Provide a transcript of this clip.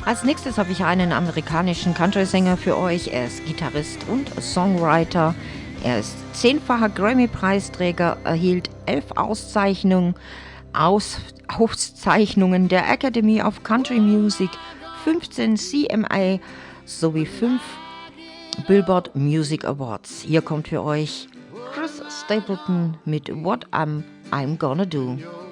Als nächstes habe ich einen amerikanischen Country-Sänger für euch. Er ist Gitarrist und Songwriter. Er ist 10-facher Grammy-Preisträger, erhielt 11 Auszeichnungen der Academy of Country Music, 15 CMA sowie 5 Billboard Music Awards. Hier kommt für euch Chris Stapleton mit What I'm Gonna Do.